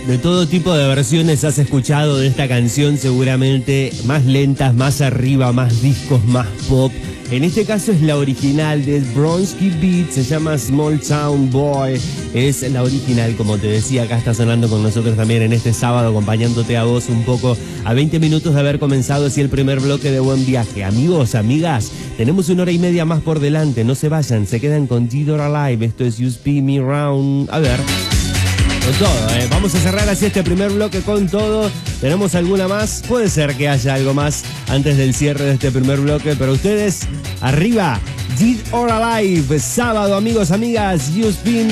De todo tipo de versiones has escuchado de esta canción, seguramente más lentas, más arriba, más discos, más pop. En este caso es la original de Bronski Beat, se llama Small Town Boy. Es la original, como te decía, acá está sonando con nosotros también en este sábado, acompañándote a vos un poco a 20 minutos de haber comenzado así el primer bloque de Buen Viaje. Amigos, amigas, tenemos 1 hora y media más por delante, no se vayan, se quedan con Dead or Alive. Esto es You Spin Me Round. A ver, con todo, vamos a cerrar así este primer bloque con todo. ¿Tenemos alguna más? Puede ser que haya algo más antes del cierre de este primer bloque, pero ustedes, arriba, Dead or Alive, sábado, amigos, amigas, You Spin